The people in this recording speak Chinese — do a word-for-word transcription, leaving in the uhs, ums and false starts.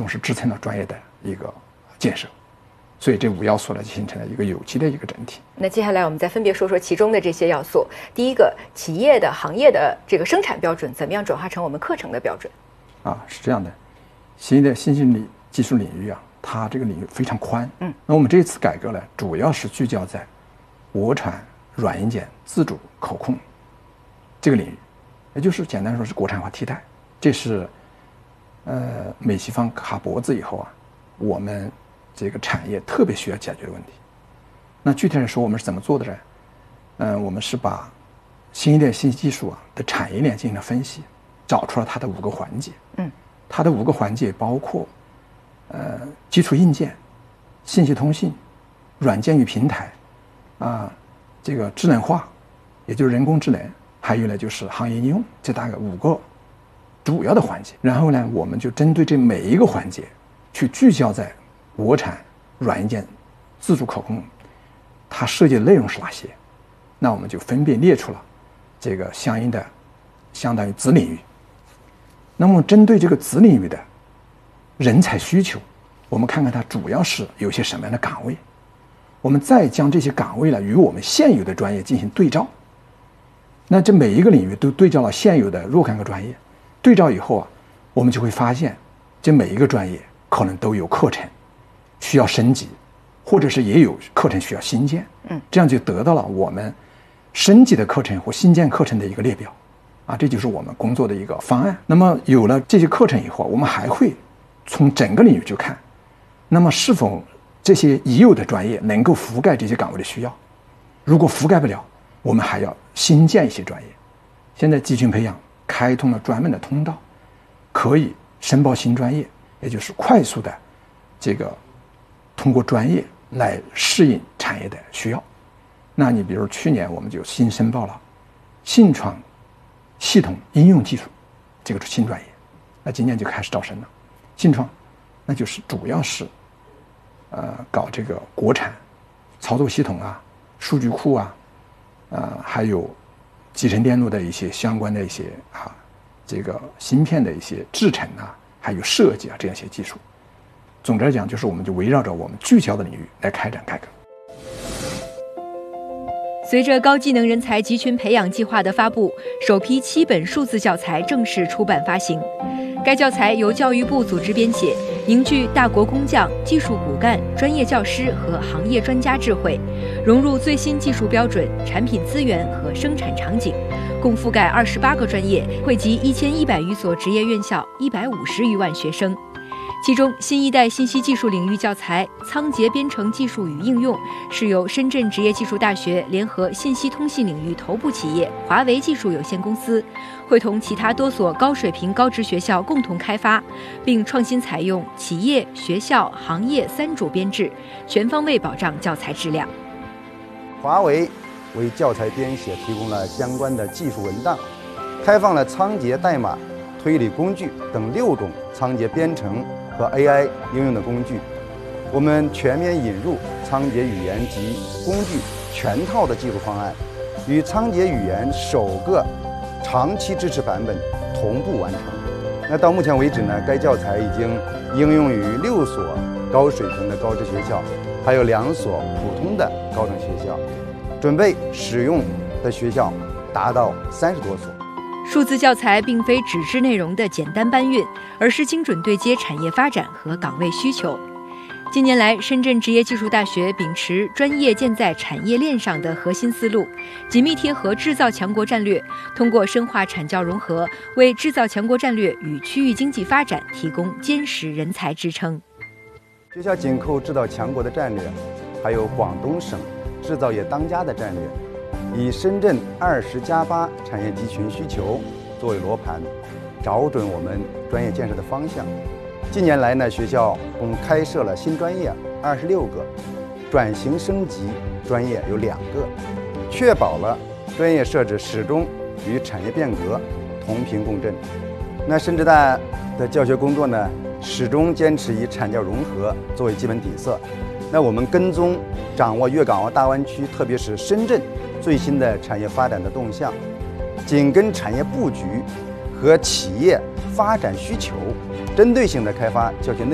同时支撑了专业的一个建设。所以这五要素呢，形成了一个有机的一个整体。 那接下来我们再分别说说其中的这些要素。第一个，企业的行业的这个生产标准怎么样转化成我们课程的标准？ 啊，是这样的，新的信息领技术领域啊，它这个领域非常宽。嗯，那我们这次改革呢，主要是聚焦在国产软硬件自主可控这个领域，也就是简单说是国产化替代。这是呃美西方卡脖子以后啊，我们这个产业特别需要解决的问题。那具体来说，我们是怎么做的呢？嗯、呃，我们是把新一代信息技术啊的产业链进行了分析，找出了它的五个环节。嗯，它的五个环节包括呃基础硬件、信息通信、软件与平台啊，这个智能化，也就是人工智能，还有呢就是行业应用，这大概五个主要的环节。然后呢，我们就针对这每一个环节去聚焦在国产软硬件自主可控，它涉及的内容是哪些？那我们就分别列出了这个相应的相当于子领域。那么针对这个子领域的人才需求，我们看看它主要是有些什么样的岗位，我们再将这些岗位呢与我们现有的专业进行对照。那这每一个领域都对照了现有的若干个专业，对照以后啊，我们就会发现这每一个专业可能都有课程需要升级，或者是也有课程需要新建。嗯，这样就得到了我们升级的课程或新建课程的一个列表。啊，这就是我们工作的一个方案。那么有了这些课程以后，我们还会从整个领域去看，那么是否这些已有的专业能够覆盖这些岗位的需要？如果覆盖不了，我们还要新建一些专业。现在集群培养开通了专门的通道，可以申报新专业，也就是快速的这个通过专业来适应产业的需要。那你比如去年我们就新申报了信创系统应用技术这个新专业，那今年就开始招生了。信创那就是主要是呃搞这个国产操作系统啊、数据库啊，呃还有集成电路的一些相关的一些啊这个芯片的一些制程啊，还有设计啊这样一些技术。总之来讲，就是我们就围绕着我们聚焦的领域来开展改革。 随着高技能人才集群培养计划的发布，首批七本数字教材正式出版发行。该教材由教育部组织编写，凝聚大国工匠、技术骨干、专业教师和行业专家智慧，融入最新技术标准、产品资源和生产场景，共覆盖二十八个专业，惠及一千一百余所职业院校，一百五十余万学生。其中，新一代信息技术领域教材《仓颉编程技术与应用》是由深圳职业技术大学联合信息通信领域头部企业华为技术有限公司，会同其他多所高水平高职学校共同开发，并创新采用企业、学校、行业三主编制，全方位保障教材质量。 华为为教材编写提供了相关的技术文档，开放了仓颉代码推理工具等六种仓颉编程和 A I 应用的工具，我们全面引入仓颉语言及工具全套的技术方案，与仓颉语言首个长期支持版本同步完成。那到目前为止呢，该教材已经应用于六所高水平的高职学校，还有两所普通的高等学校，准备使用的学校达到三十多所。 数字教材并非纸质内容的简单搬运，而是精准对接产业发展和岗位需求。近年来，深圳职业技术大学秉持专业建在产业链上的核心思路，紧密贴合制造强国战略，通过深化产教融合，为制造强国战略与区域经济发展提供坚实人才支撑。 学校紧扣制造强国的战略，还有广东省制造业当家的战略，以深圳二十加八产业集群需求作为罗盘，找准我们专业建设的方向。近年来呢，学校共开设了新专业二十六个，转型升级专业有两个，确保了专业设置始终与产业变革同频共振。那深职大的教学工作呢，始终坚持以产教融合作为基本底色。那我们跟踪掌握粤港澳大湾区，特别是深圳最新的产业发展的动向，紧跟产业布局和企业发展需求，针对性的开发教学内容。